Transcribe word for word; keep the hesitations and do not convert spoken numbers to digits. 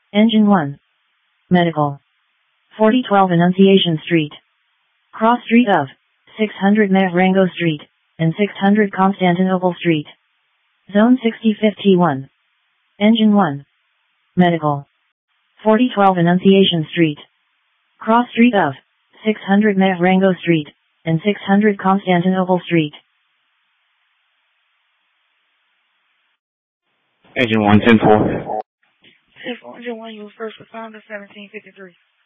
Engine one. Medical. forty twelve Annunciation Street. Cross street of six hundred Marengo Street and six hundred Constantinople Street. Zone sixty fifty-one. Engine one. Medical. forty twelve Annunciation Street. Cross street of six hundred Marengo Street and six hundred Constantinople Street. Engine one, ten four. ten four, Engine one, you was first responder, seventeen fifty-three.